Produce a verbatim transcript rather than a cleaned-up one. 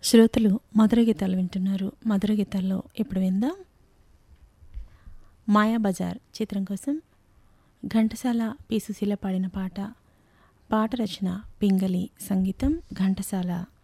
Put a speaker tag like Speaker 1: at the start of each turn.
Speaker 1: శ్రోతలు మధుర గీతాలు వింటున్నారు. మధుర గీతాల్లో ఇప్పుడు విందాం మాయాబజార్ చిత్రం కోసం ఘంటసాల పి సుశీల పాడిన పాట. పాట రచన పింగళి, సంగీతం ఘంటసాల.